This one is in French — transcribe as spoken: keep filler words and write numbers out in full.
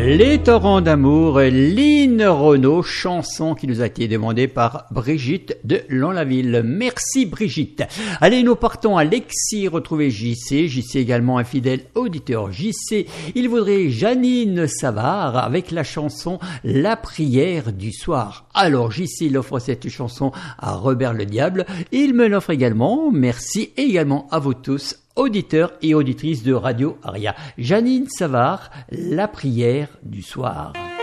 Les torrents d'amour, Lynn Renaud, chanson qui nous a été demandée par Brigitte de Lons-la-Ville. Merci Brigitte. Allez, nous partons à Lexie retrouver J C. J C également un fidèle auditeur. J C, il voudrait Janine Savard avec la chanson La prière du soir. Alors J C, il offre cette chanson à Robert le Diable. Il me l'offre également. Merci également à vous tous, auditeurs et auditrices de Radio Aria. Janine Savard, La prière du soir.